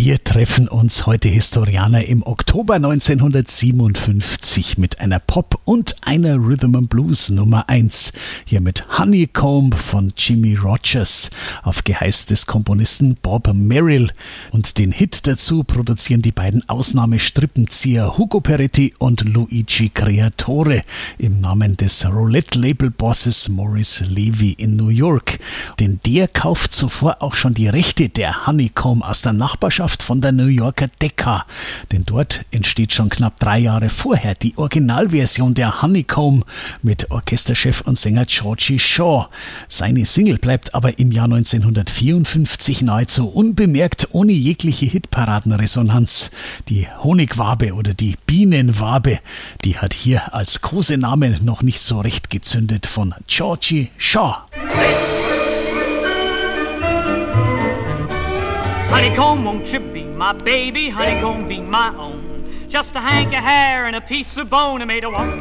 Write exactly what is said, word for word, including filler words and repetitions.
Wir treffen uns heute Historianer im Oktober neunzehnhundertsiebenundfünfzig mit einer Pop- und einer Rhythm and Blues Nummer eins. Hier mit Honeycomb von Jimmie Rodgers auf Geheiß des Komponisten Bob Merrill. Und den Hit dazu produzieren die beiden Ausnahmestrippenzieher Hugo Peretti und Luigi Creatore im Namen des Roulette-Label-Bosses Morris Levy in New York. Denn der kauft zuvor auch schon die Rechte der Honeycomb aus der Nachbarschaft von der New Yorker Decca. Denn dort entsteht schon knapp drei Jahre vorher die Originalversion der Honeycomb mit Orchesterchef und Sänger Georgie Shaw. Seine Single bleibt aber im Jahr neunzehnhundertvierundfünfzig nahezu unbemerkt, ohne jegliche Hitparadenresonanz. Die Honigwabe oder die Bienenwabe, die hat hier als Kosename noch nicht so recht gezündet von Georgie Shaw. Honeycomb, won't you be my baby? Honeycomb, be my own. Just a hank of hair and a piece of bone, and made to walk